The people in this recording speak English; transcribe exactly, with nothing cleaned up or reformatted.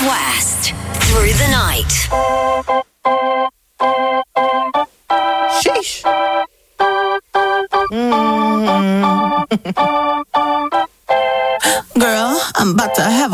West through the night. Sheesh. Mm. Girl, I'm about to have